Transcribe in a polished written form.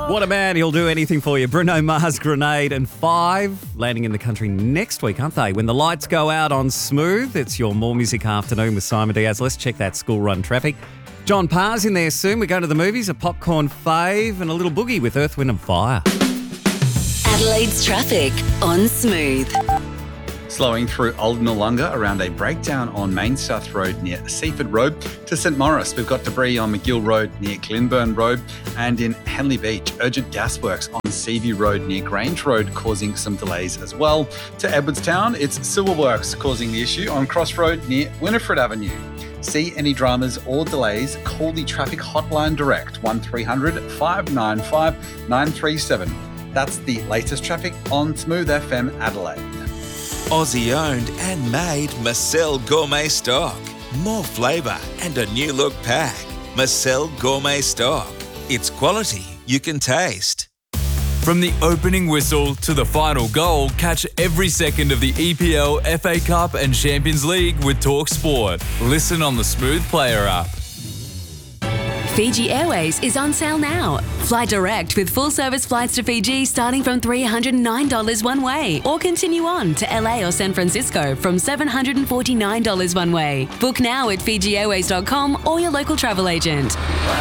What a man, he'll do anything for you. Bruno Mars, Grenade and 5 landing in the country next week, aren't they? When the lights go out on Smooth, it's your More Music Afternoon with Simon Diaz. Let's check that school run traffic. John Parr's in there soon. We're going to the movies, a popcorn fave and a little boogie with Earth, Wind and Fire. Adelaide's traffic on Smooth. Slowing through Old Noongar around a breakdown on Main South Road near Seaford Road to St Maurice. We've got debris on McGill Road near Glenburn Road, and in Henley Beach, urgent gasworks on Seaview Road near Grange Road causing some delays as well. To Edwardstown, it's Silverworks causing the issue on Cross Road near Winifred Avenue. See any dramas or delays, call the traffic hotline direct 1300 595 937. That's the latest traffic on Smooth FM Adelaide. Aussie owned and made Marcel Gourmet Stock. More flavour and a new look pack. Marcel Gourmet Stock. It's quality you can taste. From the opening whistle to the final goal, catch every second of the EPL, FA Cup and Champions League with Talk Sport. Listen on the Smooth Player app. Fiji Airways is on sale now. Fly direct with full-service flights to Fiji starting from $309 one way, or continue on to LA or San Francisco from $749 one way. Book now at FijiAirways.com or your local travel agent.